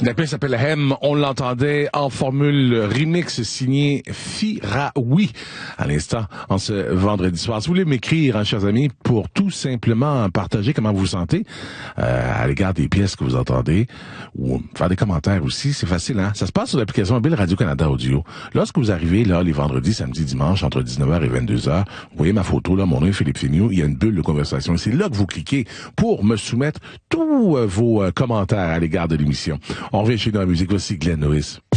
La pièce s'appelle Hem. On l'entendait en formule remix signé Firaoui à l'instant en ce vendredi soir. Si vous voulez m'écrire, hein, chers amis, pour tout simplement partager comment vous vous sentez à l'égard des pièces que vous entendez ou faire des commentaires aussi, c'est facile, hein? Ça se passe sur l'application mobile Radio-Canada Audio. Lorsque vous arrivez là les vendredis, samedis, dimanches entre 19h et 22h, vous voyez ma photo là, mon nom est Philippe Figneault, il y a une bulle de conversation et c'est là que vous cliquez pour me soumettre tous vos commentaires à l'égard de l'émission. On revient chez nous à la musique aussi, Glenn Lewis.